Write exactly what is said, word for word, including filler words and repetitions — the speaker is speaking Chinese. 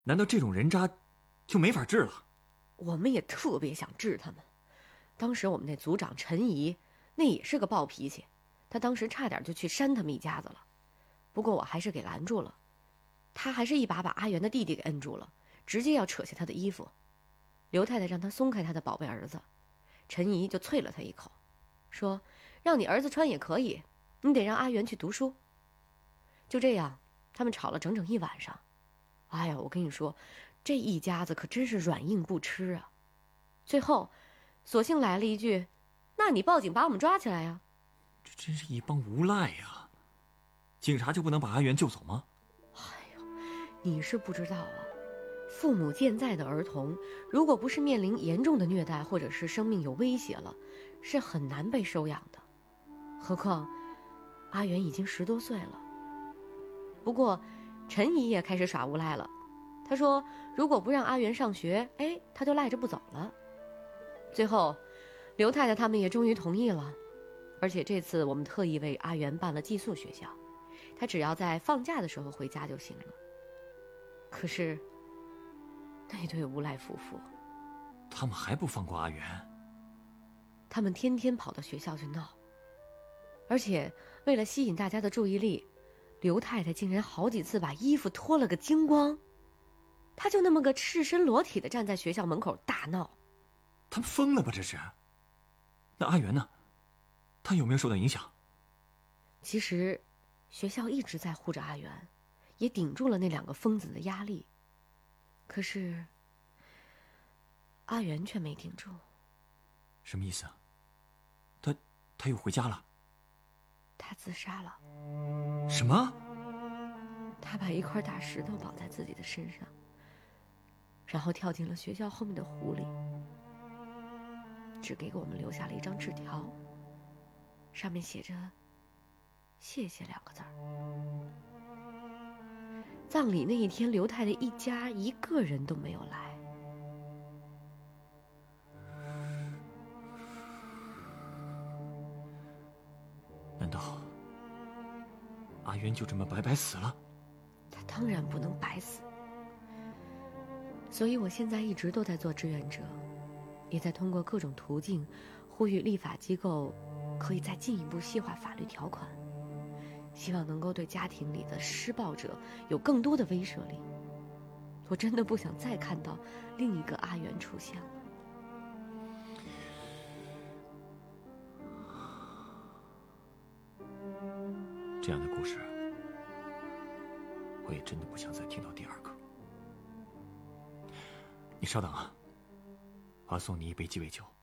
难道这种人渣就没法治了？ 我们也特别想治他们。当时我们那组长陈怡，那也是个暴脾气，他当时差点就去扇他们一家子了。不过我还是给拦住了，他还是一把把阿元的弟弟给摁住了，直接要扯下他的衣服。刘太太让他松开他的宝贝儿子，陈怡就啐了他一口，说让你儿子穿也可以，你得让阿元去读书。就这样他们吵了整整一晚上。哎呀，我跟你说，这一家子可真是软硬不吃啊。最后索性来了一句，那你报警把我们抓起来呀。 这真是一帮无赖呀！警察就不能把阿元救走吗？ 哎呦，你是不知道啊，父母健在的儿童，如果不是面临严重的虐待或者是生命有威胁了，是很难被收养的。何况阿元已经十多岁了。不过陈姨也开始耍无赖了，她说如果不让阿元上学，哎，她就赖着不走了。最后刘太太他们也终于同意了，而且这次我们特意为阿元办了寄宿学校，他只要在放假的时候回家就行了。可是那对无赖夫妇， 他们还不放过阿元？ 他们天天跑到学校去闹，而且为了吸引大家的注意力，刘太太竟然好几次把衣服脱了个精光，她就那么个赤身裸体的站在学校门口大闹。 他们疯了吧这是？那阿元呢？他有没有受到影响？ 其实学校一直在护着阿元，也顶住了那两个疯子的压力，可是阿元却没顶住。 什么意思啊？他他又回家了？ 他自杀了。 什么？ 他把一块大石头绑在自己的身上，然后跳进了学校后面的湖里，只给我们留下了一张纸条，上面写着谢谢两个字儿。葬礼那一天，刘太太一家一个人都没有来。 难道阿元就这么白白死了？ 他当然不能白死，所以我现在一直都在做志愿者，也在通过各种途径呼吁立法机构可以再进一步细化法律条款，希望能够对家庭里的施暴者有更多的威慑力。我真的不想再看到另一个阿元出现了。 这样的故事我也真的不想再听到第二个。你稍等啊，我要送你一杯鸡尾酒。